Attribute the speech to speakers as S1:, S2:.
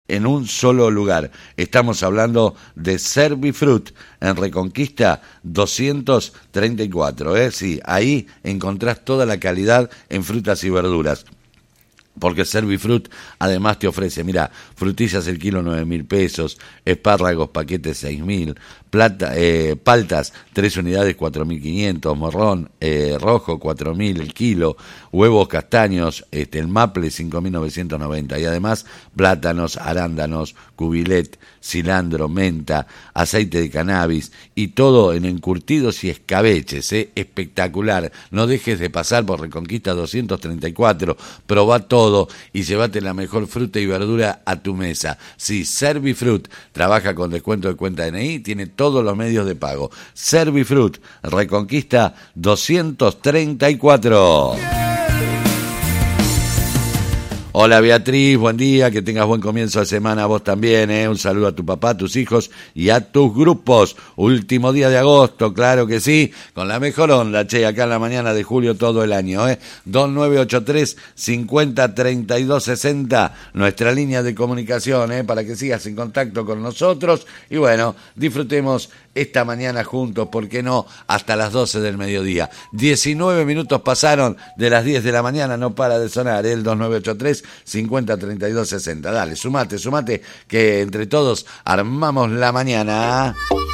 S1: en un solo lugar. Estamos hablando de Servifrut en Reconquista 234. Sí, ahí encontrás toda la calidad en frutas y verduras. Porque Servifrut además te ofrece, mira, frutillas el kilo 9.000 pesos, espárragos paquetes 6.000, paltas 3 unidades 4.500, morrón rojo 4.000 el kilo, huevos castaños, el maple 5.990 y además plátanos, arándanos, cubilet, cilantro, menta, aceite de cannabis y todo en encurtidos y escabeches, espectacular. No dejes de pasar por Reconquista 234, probá todo y llévate la mejor fruta y verdura a tu mesa. Sí, Servifrut trabaja con descuento de cuenta DNI, tiene todos los medios de pago. Servifrut, Reconquista 234. Hola Beatriz, buen día, que tengas buen comienzo de semana vos también, un saludo a tu papá, a tus hijos y a tus grupos. Último día de agosto, claro que sí, con la mejor onda, acá en la mañana de julio todo el año, 2983 50 32 60, nuestra línea de comunicación, para que sigas en contacto con nosotros y bueno, disfrutemos esta mañana juntos, ¿por qué no? Hasta las 12 del mediodía. 19 minutos pasaron de las 10 de la mañana, no para de sonar, el 2983 50 32 60. Dale, sumate, que entre todos armamos la mañana.